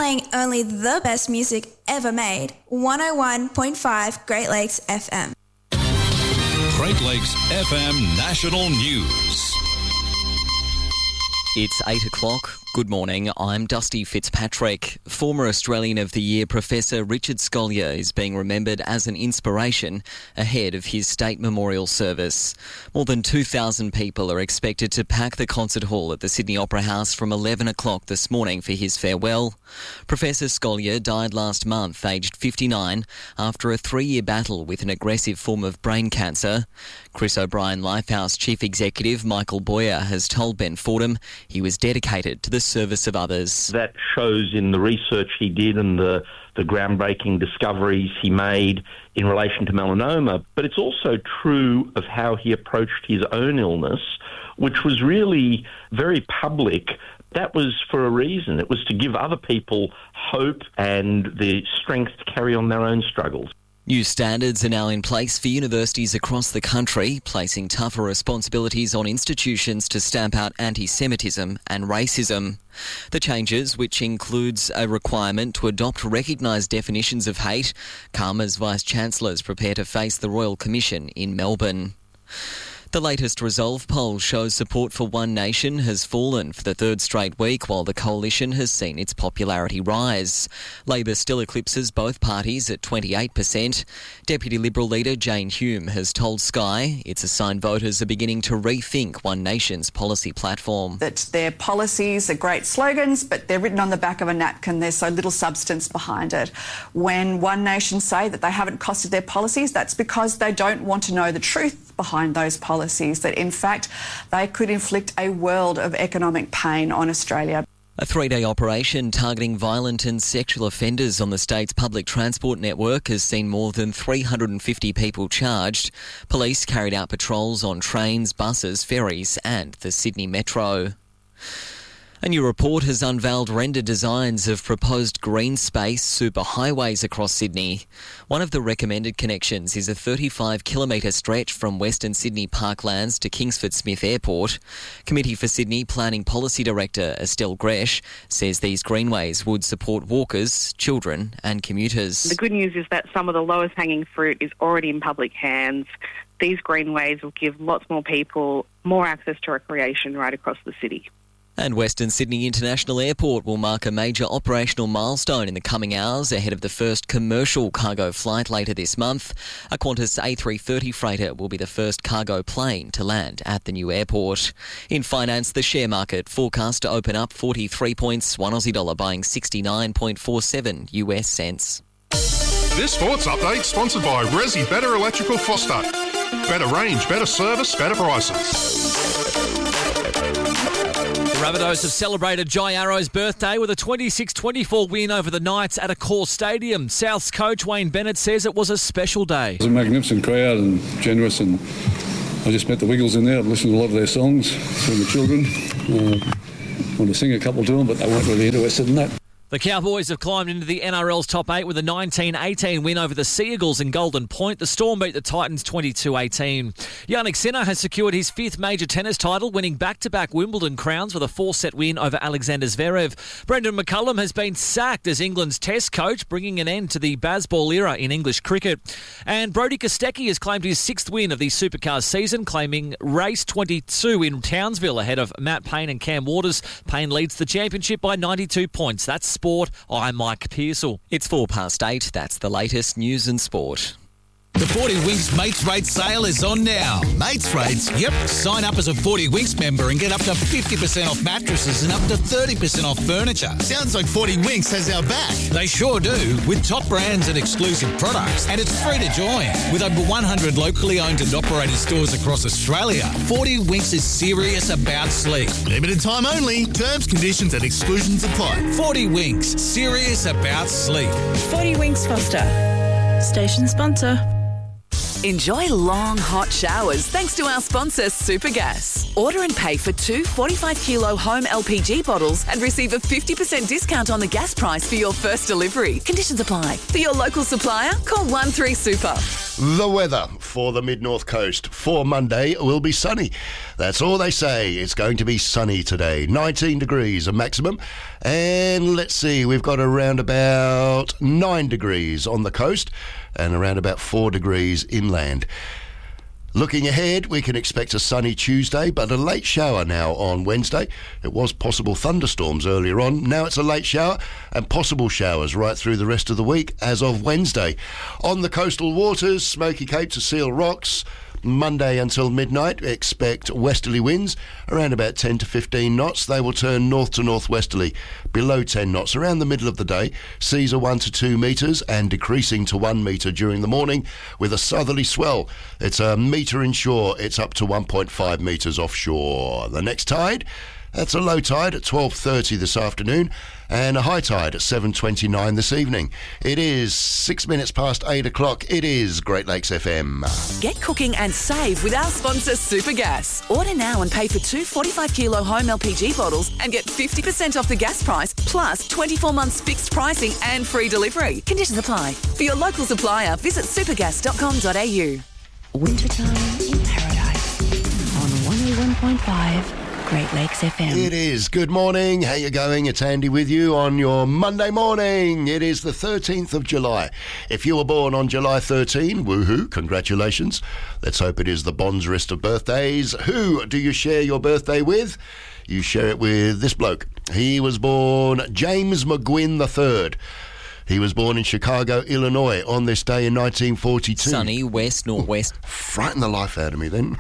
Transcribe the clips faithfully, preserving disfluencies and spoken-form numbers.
playing only the best music ever made. one oh one point five Great Lakes F M. Great Lakes F M National News. It's eight o'clock. Good morning, I'm Dusty Fitzpatrick. Former Australian of the Year Professor Richard Scolyer is being remembered as an inspiration ahead of his state memorial service. More than two thousand people are expected to pack the concert hall at the Sydney Opera House from eleven o'clock this morning for his farewell. Professor Scolyer died last month, aged fifty-nine, after a three-year battle with an aggressive form of brain cancer. Chris O'Brien Lifehouse Chief Executive Michael Boyer has told Ben Fordham he was dedicated to the service of others. That shows in the research he did and the, the groundbreaking discoveries he made in relation to melanoma, but it's also true of how he approached his own illness, which was really very public. That was for a reason. It was to give other people hope and the strength to carry on their own struggles. New standards are now in place for universities across the country, placing tougher responsibilities on institutions to stamp out anti-Semitism and racism. The changes, which includes a requirement to adopt recognised definitions of hate, come as Vice-Chancellors prepare to face the Royal Commission in Melbourne. The latest Resolve poll shows support for One Nation has fallen for the third straight week, while the coalition has seen its popularity rise. Labor still eclipses both parties at twenty-eight percent. Deputy Liberal leader Jane Hume has told Sky it's a sign voters are beginning to rethink One Nation's policy platform. That their policies are great slogans, but they're written on the back of a napkin. There's so little substance behind it. When One Nation say that they haven't costed their policies, that's because they don't want to know the truth behind those policies, that in fact they could inflict a world of economic pain on Australia. A three-day operation targeting violent and sexual offenders on the state's public transport network has seen more than three hundred fifty people charged. Police carried out patrols on trains, buses, ferries and the Sydney Metro. A new report has unveiled rendered designs of proposed green space superhighways across Sydney. One of the recommended connections is a thirty-five kilometre stretch from Western Sydney Parklands to Kingsford Smith Airport. Committee for Sydney Planning Policy Director Estelle Gresh says these greenways would support walkers, children and commuters. The good news is that some of the lowest hanging fruit is already in public hands. These greenways will give lots more people more access to recreation right across the city. And Western Sydney International Airport will mark a major operational milestone in the coming hours ahead of the first commercial cargo flight later this month. A Qantas A three thirty freighter will be the first cargo plane to land at the new airport. In finance, the share market forecast to open up forty-three points, one Aussie dollar buying sixty-nine point four seven U S cents. This sports update sponsored by Resi Better Electrical Foster. Better range, better service, better prices. Rabbitohs have celebrated Jai Arrow's birthday with a twenty-six twenty-four win over the Knights at Accor Stadium. South's coach Wayne Bennett says it was a special day. It was a magnificent crowd and generous, and I just met the Wiggles in there. I've listened to a lot of their songs from the children. Uh, I wanted to sing a couple to them, but they weren't really interested in that. The Cowboys have climbed into the N R L's top eight with a nineteen eighteen win over the Sea Eagles in Golden Point. The Storm beat the Titans twenty-two eighteen. Jannik Sinner has secured his fifth major tennis title, winning back-to-back Wimbledon crowns with a four-set win over Alexander Zverev. Brendan McCullum has been sacked as England's Test coach, bringing an end to the Bazball era in English cricket. And Brodie Kostecki has claimed his sixth win of the Supercars season, claiming race twenty-two in Townsville ahead of Matt Payne and Cam Waters. Payne leads the championship by ninety-two points. That's Sport. I'm Mike Pearsall. It's four past eight. That's the latest news and sport. The forty Winks Mates Rates sale is on now. Mates Rates? Yep. Sign up as a forty Winks member and get up to fifty percent off mattresses and up to thirty percent off furniture. Sounds like forty Winks has our back. They sure do, with top brands and exclusive products. And it's free to join. With over one hundred locally owned and operated stores across Australia, forty Winks is serious about sleep. Limited time only. Terms, conditions and exclusions apply. forty Winks. Serious about sleep. forty Winks Foster. Station sponsor. Enjoy long, hot showers thanks to our sponsor, Supergas. Order and pay for two forty-five kilo home L P G bottles and receive a fifty percent discount on the gas price for your first delivery. Conditions apply. For your local supplier, call one three super. The weather for the mid-north coast for Monday will be sunny. That's all they say. It's going to be sunny today. nineteen degrees a maximum. And let's see, we've got around about nine degrees on the coast and around about four degrees inland. Looking ahead, we can expect a sunny Tuesday, but a late shower now on Wednesday. It was possible thunderstorms earlier on. Now it's a late shower and possible showers right through the rest of the week as of Wednesday. On the coastal waters, Smoky Cape to Seal Rocks, Monday until midnight, expect westerly winds around about ten to fifteen knots. They will turn north to northwesterly below ten knots around the middle of the day. Seas are one to two metres and decreasing to one metre during the morning with a southerly swell. It's a metre inshore. It's up to one point five metres offshore. The next tide, that's a low tide at twelve thirty this afternoon and a high tide at seven twenty-nine this evening. It is six minutes past eight o'clock. It is Great Lakes F M. Get cooking and save with our sponsor Supergas. Order now and pay for two forty-five kilo home L P G bottles and get fifty percent off the gas price plus twenty-four months fixed pricing and free delivery. Conditions apply. For your local supplier, visit supergas dot com dot a u. Wintertime in Paradise on one oh one point five Great Lakes F M. It is. Good morning. How you going? It's Andy with you on your Monday morning. It is the thirteenth of July. If you were born on July thirteenth, woohoo, congratulations. Let's hope it is the Bond's list of birthdays. Who do you share your birthday with? You share it with this bloke. He was born James McGuinn the third. He was born in Chicago, Illinois on this day in nineteen forty-two. Sunny, west, northwest. Frightened the life out of me then.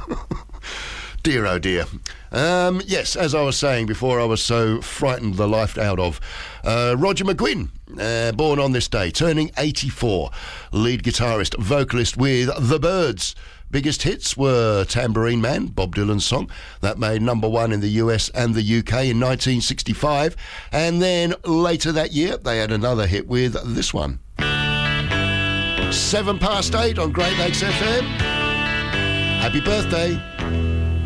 Dear, oh dear. Um, yes, as I was saying before, I was so frightened the life out of. Uh, Roger McGuinn, uh, born on this day, turning eighty-four. Lead guitarist, vocalist with The Byrds. Biggest hits were Tambourine Man, Bob Dylan's song. That made number one in the U S and the U K in nineteen sixty-five. And then later that year, they had another hit with this one. Seven past eight on Great Lakes F M. Happy birthday.